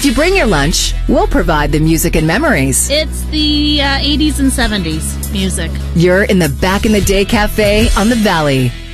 you bring your lunch, we'll provide the music and memories. It's the 80s and 70s music. You're in the Back in the Day Cafe on the Valley.